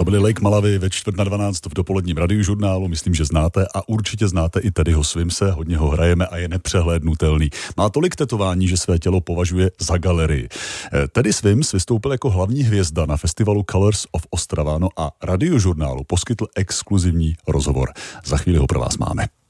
To byly Lake Malawi ve 11:45 v dopoledním radiožurnálu, myslím, že znáte a určitě znáte i Teddyho Swimse, hodně ho hrajeme a je nepřehlédnutelný. Má tolik tetování, že své tělo považuje za galerii. Teddy Swims vystoupil jako hlavní hvězda na festivalu Colors of Ostrava, no a radiožurnálu poskytl exkluzivní rozhovor. Za chvíli ho pro vás máme.